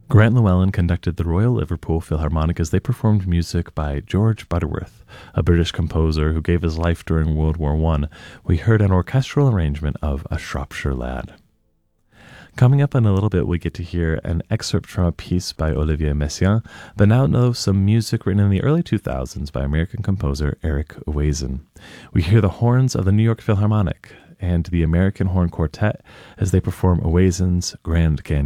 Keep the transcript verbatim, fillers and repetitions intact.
Grant Llewellyn conducted the Royal Liverpool Philharmonic as they performed music by George Butterworth, a British composer who gave his life during World War One. We heard an orchestral arrangement of A Shropshire Lad. Coming up in a little bit, we get to hear an excerpt from a piece by Olivier Messiaen, but now know some music written in the early two thousands by American composer Eric Owasin. We hear the horns of the New York Philharmonic and the American Horn Quartet as they perform Owasin's Grand Canyon.